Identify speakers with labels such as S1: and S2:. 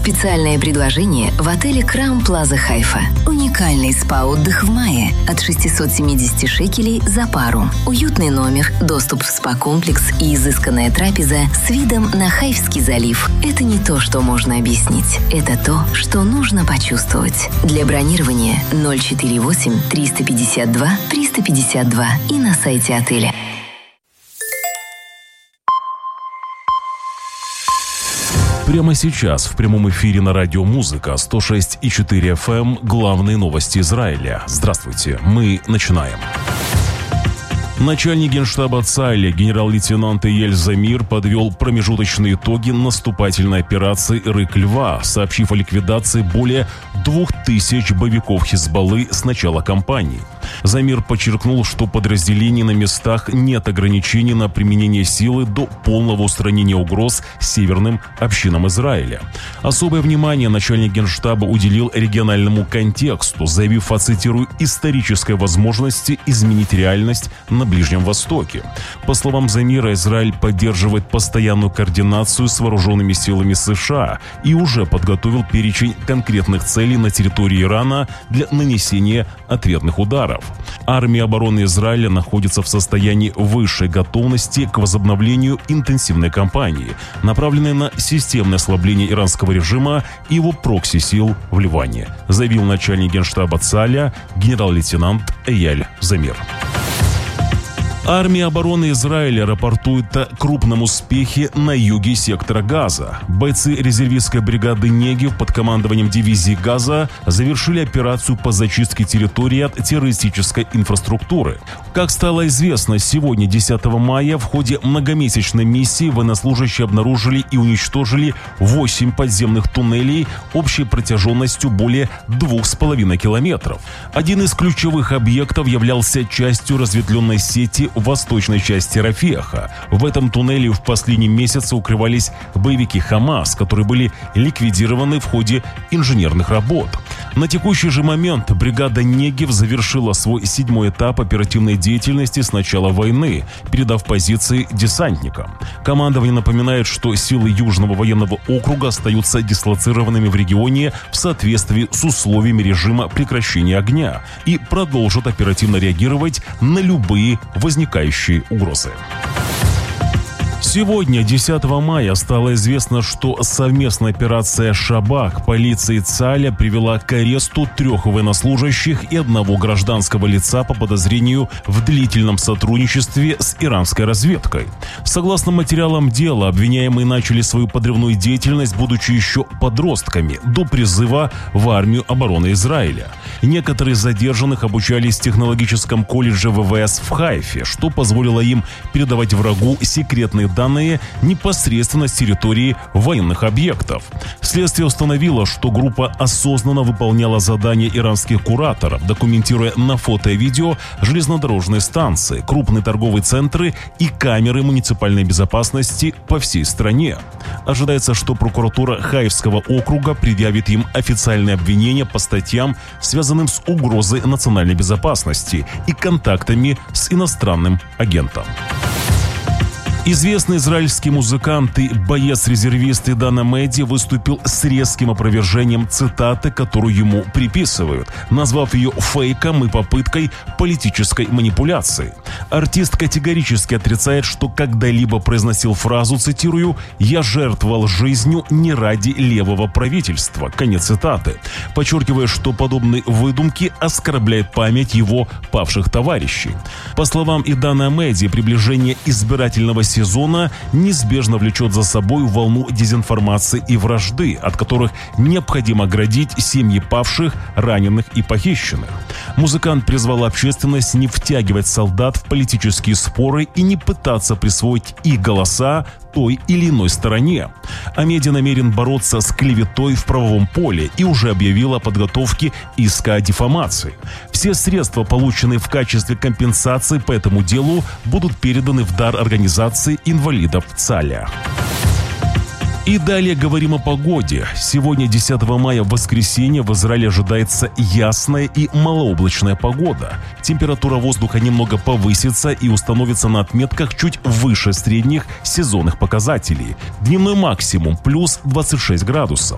S1: Специальное предложение в отеле Crown Plaza Хайфа. Уникальный спа-отдых в мае от 670 шекелей за пару. Уютный номер, доступ в спа-комплекс и изысканная трапеза с видом на Хайфский залив. Это не то, что можно объяснить. Это то, что нужно почувствовать. Для бронирования 048 352 352 и на сайте отеля.
S2: Прямо сейчас в прямом эфире на радио «Музыка» 106,4 FM главные новости Израиля. Здравствуйте, мы начинаем. Начальник генштаба ЦАИЛа генерал-лейтенант Эяль Замир подвел промежуточные итоги наступательной операции «Рык-Льва», сообщив о ликвидации более 2000 боевиков Хизбаллы с начала кампании. Замир подчеркнул, что подразделений на местах нет ограничений на применение силы до полного устранения угроз северным общинам Израиля. Особое внимание начальник генштаба уделил региональному контексту, заявив о, цитирую, «исторической возможности изменить реальность на Ближнем Востоке». По словам Замира, Израиль поддерживает постоянную координацию с вооруженными силами США и уже подготовил перечень конкретных целей на территории Ирана для нанесения ответных ударов. Армия обороны Израиля находится в состоянии высшей готовности к возобновлению интенсивной кампании, направленной на системное ослабление иранского режима и его прокси-сил в Ливане, заявил начальник генштаба ЦАИЛа генерал-лейтенант Эяль Замир. Армия обороны Израиля рапортует о крупном успехе на юге сектора Газа. Бойцы резервистской бригады Негев под командованием дивизии Газа завершили операцию по зачистке территории от террористической инфраструктуры. Как стало известно, сегодня, 10 мая, в ходе многомесячной миссии военнослужащие обнаружили и уничтожили 8 подземных туннелей общей протяженностью более 2,5 километров. Один из ключевых объектов являлся частью разветвленной сети в восточной части Рафеха. В этом туннеле в последние месяцы укрывались боевики Хамас, которые были ликвидированы в ходе инженерных работ. На текущий же момент бригада Негев завершила свой 7-й этап оперативной деятельности с начала войны, передав позиции десантникам. Командование напоминает, что силы Южного военного округа остаются дислоцированными в регионе в соответствии с условиями режима прекращения огня и продолжат оперативно реагировать на любые возникающие угрозы. Сегодня, 10 мая, стало известно, что совместная операция «Шабак» полиции ЦАИЛа привела к аресту 3 военнослужащих и 1 гражданского лица по подозрению в длительном сотрудничестве с иранской разведкой. Согласно материалам дела, обвиняемые начали свою подрывную деятельность, будучи еще подростками, до призыва в армию обороны Израиля. Некоторые из задержанных обучались в технологическом колледже ВВС в Хайфе, что позволило им передавать врагу секретные данные непосредственно с территории военных объектов. Следствие установило, что группа осознанно выполняла задания иранских кураторов, документируя на фото и видео железнодорожные станции, крупные торговые центры и камеры муниципальной безопасности по всей стране. Ожидается, что прокуратура Хайфского округа предъявит им официальные обвинения по статьям, связанным с угрозой национальной безопасности и контактами с иностранным агентом. Известный израильский музыкант и боец-резервист Идан Амеди выступил с резким опровержением цитаты, которую ему приписывают, назвав ее фейком и попыткой политической манипуляции. Артист категорически отрицает, что когда-либо произносил фразу, цитирую, «Я жертвовал жизнью не ради левого правительства», конец цитаты, подчеркивая, что подобные выдумки оскорбляют память его павших товарищей. По словам Идана Амеди, приближение избирательного сезона неизбежно влечет за собой волну дезинформации и вражды, от которых необходимо оградить семьи павших, раненых и похищенных. Музыкант призвал общественность не втягивать солдат в политические споры и не пытаться присвоить их голоса той или иной стороне. Амеди намерен бороться с клеветой в правовом поле и уже объявил о подготовке иска о дифамации. Все средства, полученные в качестве компенсации по этому делу, будут переданы в дар организации инвалидов ЦАИЛа. И далее говорим о погоде. Сегодня, 10 мая, в воскресенье, в Израиле ожидается ясная и малооблачная погода. Температура воздуха немного повысится и установится на отметках чуть выше средних сезонных показателей. Дневной максимум плюс 26 градусов.